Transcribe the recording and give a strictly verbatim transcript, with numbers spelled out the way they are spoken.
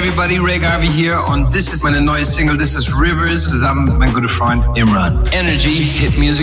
everybody, Ray Garvey hier und this ist meine neue Single, this is Rivers, zusammen mit meinem guten Freund Imran. Energy, Hit Music